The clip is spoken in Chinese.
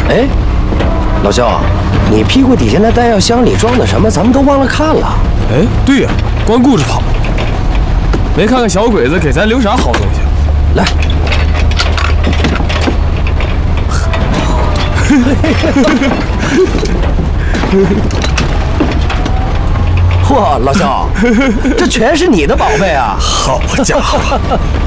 哎，老肖，你屁股底下那弹药箱里装的什么？咱们都忘了看了。 哎，对呀，光顾着跑，没看看小鬼子给咱留啥好东西。 来，嚯，老肖，这全是你的宝贝啊！ 好家伙！